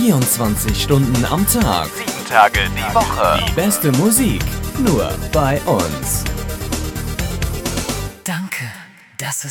24 Stunden am Tag, 7 Tage die Woche. die beste Musik, nur bei uns. Danke, dass es